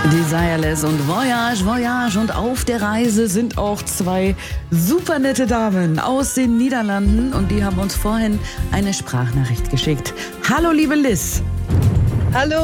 Desireless und Voyage, Voyage. Und auf der Reise sind auch zwei super nette Damen aus den Niederlanden. Und die haben uns vorhin eine Sprachnachricht geschickt. Hallo, liebe Liz. Hallo.